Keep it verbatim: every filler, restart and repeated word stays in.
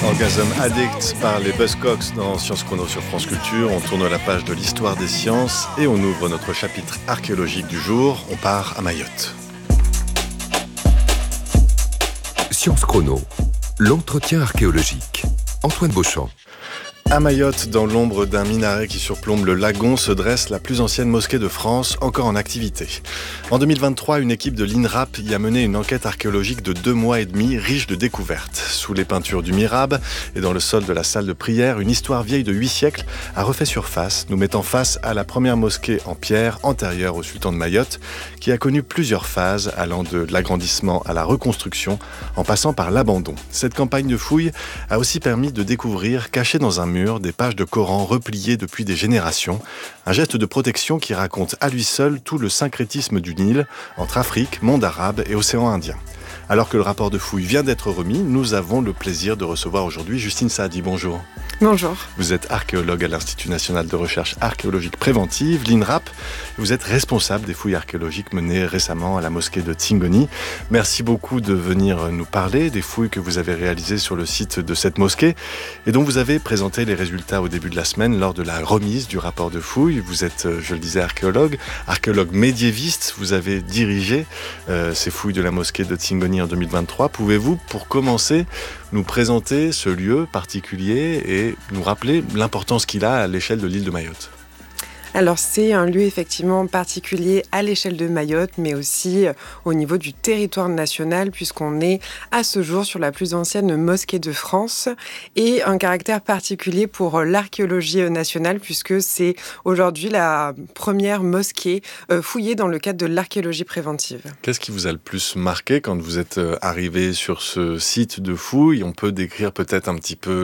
Orgasm Addict par les Buzzcocks dans Sciences Chrono sur France Culture. On tourne la page de l'histoire des sciences et on ouvre notre chapitre archéologique du jour. On part à Mayotte. Sciences Chrono, l'entretien archéologique. Antoine Beauchamp. À Mayotte, dans l'ombre d'un minaret qui surplombe le lagon, se dresse la plus ancienne mosquée de France, encore en activité. En deux mille vingt-trois, une équipe de l'INRAP y a mené une enquête archéologique de deux mois et demi, riche de découvertes. Sous les peintures du mihrab et dans le sol de la salle de prière, une histoire vieille de huit siècles a refait surface, nous mettant face à la première mosquée en pierre antérieure au sultan de Mayotte, qui a connu plusieurs phases, allant de l'agrandissement à la reconstruction, en passant par l'abandon. Cette campagne de fouilles a aussi permis de découvrir, caché dans un mur, des pages de Coran repliées depuis des générations. Un geste de protection qui raconte à lui seul tout le syncrétisme du Nil entre Afrique, monde arabe et océan Indien. Alors que le rapport de fouille vient d'être remis, nous avons le plaisir de recevoir aujourd'hui Justine Saadi. Bonjour. Bonjour. Vous êtes archéologue à l'Institut national de recherche archéologique préventive, l'INRAP. Vous êtes responsable des fouilles archéologiques menées récemment à la mosquée de Tingoni. Merci beaucoup de venir nous parler des fouilles que vous avez réalisées sur le site de cette mosquée et dont vous avez présenté les résultats au début de la semaine lors de la remise du rapport de fouilles. Vous êtes, je le disais, archéologue, archéologue médiéviste. Vous avez dirigé euh, ces fouilles de la mosquée de Tingoni en deux mille vingt-trois. Pouvez-vous, pour commencer, nous présenter ce lieu particulier et nous rappeler l'importance qu'il a à l'échelle de l'île de Mayotte? Alors c'est un lieu effectivement particulier à l'échelle de Mayotte, mais aussi au niveau du territoire national, puisqu'on est à ce jour sur la plus ancienne mosquée de France, et un caractère particulier pour l'archéologie nationale, puisque c'est aujourd'hui la première mosquée fouillée dans le cadre de l'archéologie préventive. Qu'est-ce qui vous a le plus marqué quand vous êtes arrivé sur ce site de fouille? On peut décrire peut-être un petit peu